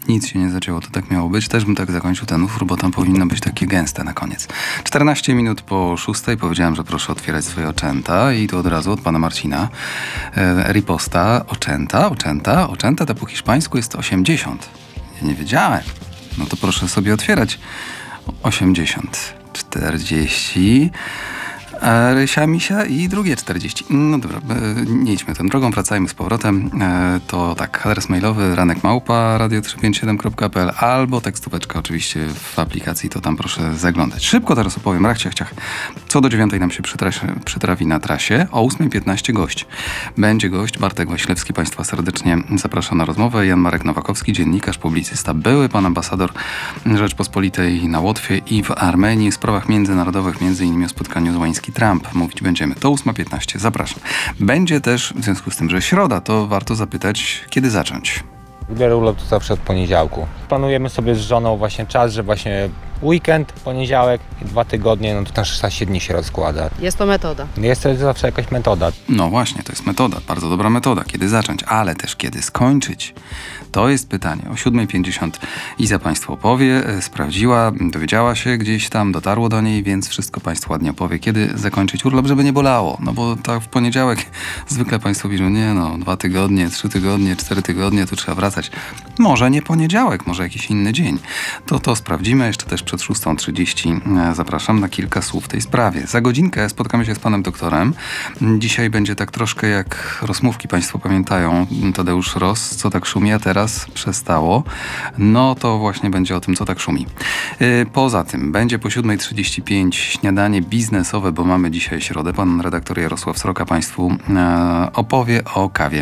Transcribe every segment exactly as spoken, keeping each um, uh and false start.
nic się nie zaczęło, to tak miało być. Też bym tak zakończył ten utwór, bo tam powinno być takie gęste na koniec. czternaście minut po szóstej powiedziałem, że proszę otwierać swoje oczęta i tu od razu od pana Marcina e, riposta. Oczęta, oczęta, oczęta to po hiszpańsku jest osiemdziesiąt. Ja nie wiedziałem. No to proszę sobie otwierać. osiemdziesiąt, czterdzieści... A Rysia, Misia i drugie czterdzieści. No dobra, nie idźmy tą drogą, wracajmy z powrotem. To tak, adres mailowy ranek małpa radio trzysta pięćdziesiąt siedem kropka p l albo tekstóweczka oczywiście w aplikacji, to tam proszę zaglądać. Szybko teraz opowiem, rachciach, ciach. Co do dziewiątej nam się przytrafi, przytrafi na trasie. O ósmej piętnaście gość. Będzie gość, Bartek Waślewski, Państwa serdecznie zapraszam na rozmowę. Jan Marek Nowakowski, dziennikarz, publicysta, były pan ambasador Rzeczpospolitej na Łotwie i w Armenii w sprawach międzynarodowych, między innymi o spotkaniu z Łańskim Trump. Mówić będziemy. To ósma piętnaście. Zapraszam. Będzie też, w związku z tym, że środa, to warto zapytać, kiedy zacząć. Biorę urlop to zawsze od poniedziałku. Planujemy sobie z żoną właśnie czas, że właśnie weekend, poniedziałek i dwa tygodnie, no to na szesnaście dni się rozkłada. Jest to metoda. Jest to zawsze jakaś metoda. No właśnie, to jest metoda, bardzo dobra metoda. Kiedy zacząć, ale też kiedy skończyć. To jest pytanie. O siódmej pięćdziesiąt Iza Państwu opowie, sprawdziła, dowiedziała się gdzieś tam, dotarło do niej, więc wszystko Państwu ładnie opowie, kiedy zakończyć urlop, żeby nie bolało. No bo tak w poniedziałek zwykle Państwo piszą, nie no, dwa tygodnie, trzy tygodnie, cztery tygodnie, tu trzeba wracać. Może nie poniedziałek, może jakiś inny dzień. To to sprawdzimy. Jeszcze też przed szóstą trzydzieści zapraszam na kilka słów w tej sprawie. Za godzinkę spotkamy się z panem doktorem. Dzisiaj będzie tak troszkę jak rozmówki, Państwo pamiętają, Tadeusz Ross, co tak szumi, a teraz przestało. No to właśnie będzie o tym, co tak szumi. Poza tym będzie po siódmej trzydzieści pięć śniadanie biznesowe, bo mamy dzisiaj środę. Pan redaktor Jarosław Sroka Państwu opowie o kawie.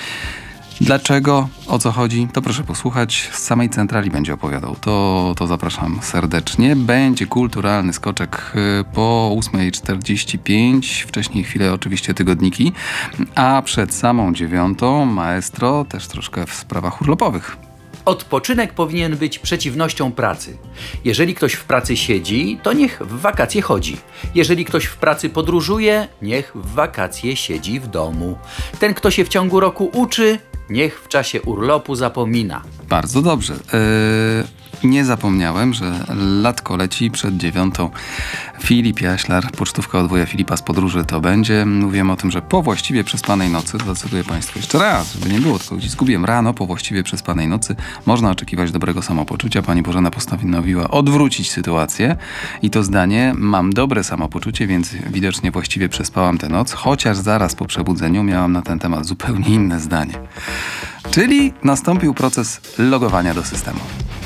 Dlaczego? O co chodzi? To proszę posłuchać. Z samej centrali będzie opowiadał. To, to zapraszam serdecznie. Będzie kulturalny skoczek po ósmej czterdzieści pięć. Wcześniej chwilę oczywiście tygodniki. A przed samą dziewiątą maestro też troszkę w sprawach urlopowych. Odpoczynek powinien być przeciwnością pracy. Jeżeli ktoś w pracy siedzi, to niech w wakacje chodzi. Jeżeli ktoś w pracy podróżuje, niech w wakacje siedzi w domu. Ten, kto się w ciągu roku uczy, niech w czasie urlopu zapomina. Bardzo dobrze. Yy, nie zapomniałem, że latko leci przed dziewiątą. Filip Jaślar, pocztówka od wuja Filipa z podróży to będzie. Mówiłem o tym, że po właściwie przespanej nocy, zacytuję Państwu jeszcze raz, żeby nie było, tylko gdzieś zgubiłem, rano po właściwie przespanej nocy można oczekiwać dobrego samopoczucia. Pani Bożena postanowiła odwrócić sytuację i to zdanie: mam dobre samopoczucie, więc widocznie właściwie przespałam tę noc, chociaż zaraz po przebudzeniu miałam na ten temat zupełnie inne zdanie. Czyli nastąpił proces logowania do systemu.